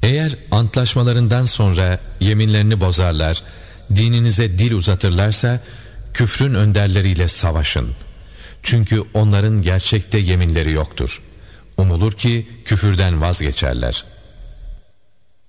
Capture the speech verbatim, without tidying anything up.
Eğer antlaşmalarından sonra yeminlerini bozarlar, dininize dil uzatırlarsa küfrün önderleriyle savaşın. Çünkü onların gerçekte yeminleri yoktur. Umulur ki küfürden vazgeçerler.